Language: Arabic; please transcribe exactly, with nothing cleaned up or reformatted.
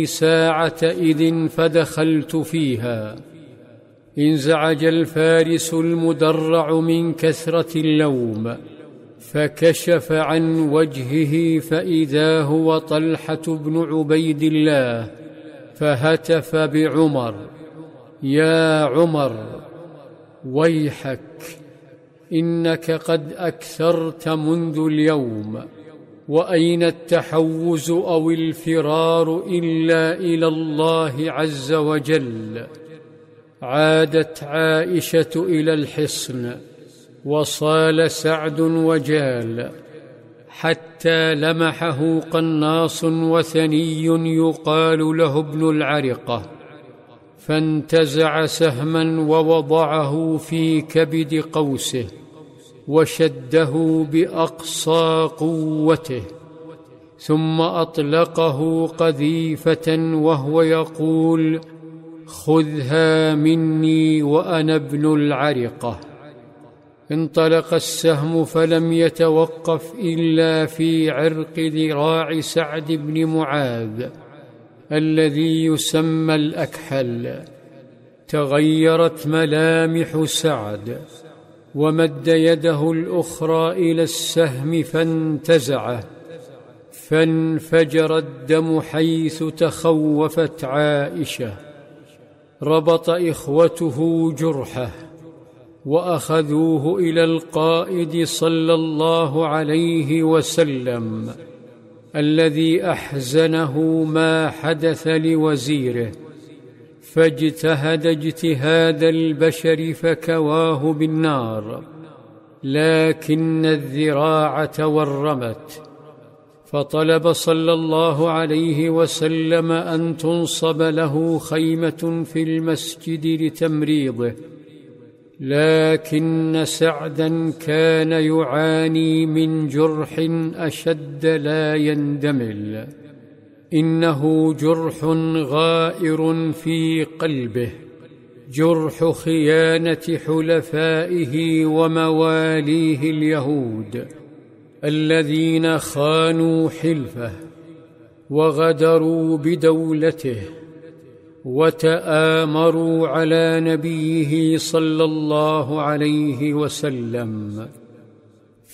ساعة إذ فدخلت فيها. انزعج الفارس المدرع من كثرة اللوم، فكشف عن وجهه فإذا هو طلحة بن عبيد الله، فهتف بعمر: يا عمر ويحك، إنك قد أكثرت منذ اليوم، وأين التحوز أو الفرار إلا إلى الله عز وجل. عادت عائشة إلى الحصن، وصال سعد وجال، حتى لمحه قناص وثني يقال له ابن العرقة، فانتزع سهما ووضعه في كبد قوسه وشده بأقصى قوته، ثم أطلقه قذيفة وهو يقول: خذها مني وأنا ابن العرقة. انطلق السهم فلم يتوقف إلا في عرق ذراع سعد بن معاذ الذي يسمى الأكحل. تغيرت ملامح سعد، ومد يده الأخرى إلى السهم فانتزعه، فانفجر الدم حيث تخوفت عائشة. ربط إخوته جرحه وأخذوه إلى القائد صلى الله عليه وسلم الذي أحزنه ما حدث لوزيره، فاجتهد اجتهاد البشر فكواه بالنار، لكن الذراع تورمت، فطلب صلى الله عليه وسلم أن تنصب له خيمة في المسجد لتمريضه، لكن سعدا كان يعاني من جرح أشد لا يندمل، إنه جرح غائر في قلبه، جرح خيانة حلفائه ومواليه اليهود الذين خانوا حلفه وغدروا بدولته وتآمروا على نبيه صلى الله عليه وسلم.